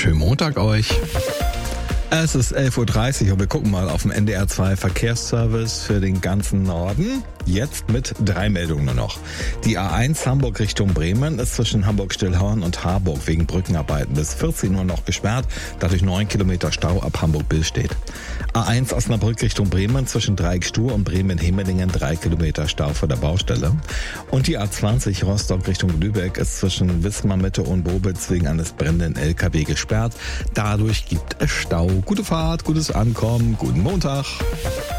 Schönen Montag euch. Es ist 11.30 Uhr und wir gucken mal auf den NDR 2 Verkehrsservice für den ganzen Norden. Jetzt mit 3 Meldungen nur noch. Die A1 Hamburg Richtung Bremen ist zwischen Hamburg-Stillhorn und Harburg wegen Brückenarbeiten bis 14 Uhr noch gesperrt, dadurch 9 Kilometer Stau ab Hamburg-Billstedt. A1 Osnabrück Richtung Bremen zwischen Dreieckstuhl und Bremen-Hemelingen 3 Kilometer Stau vor der Baustelle. Und die A20 Rostock Richtung Lübeck ist zwischen Wismar-Mitte und Bobitz wegen eines brennenden LKW gesperrt. Dadurch gibt es Stau. Gute Fahrt, gutes Ankommen, guten Montag.